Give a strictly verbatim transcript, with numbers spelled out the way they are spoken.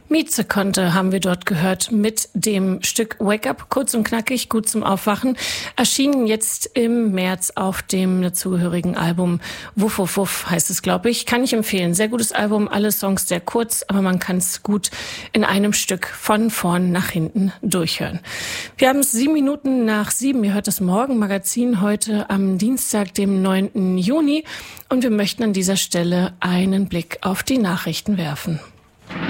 Mieze konnte, haben wir dort gehört, mit dem Stück Wake Up, kurz und knackig, gut zum Aufwachen, erschienen jetzt im März auf dem dazugehörigen Album Wuff Wuff Wuff heißt es, glaube ich. Kann ich empfehlen. Sehr gutes Album, alle Songs sehr kurz, aber man kann es gut in einem Stück von vorn nach hinten durchhören. Wir haben es sieben Minuten nach sieben. Ihr hört das Morgenmagazin heute am Dienstag, dem neunten Juni. Und wir möchten an dieser Stelle einen Blick auf die Nachrichten werfen.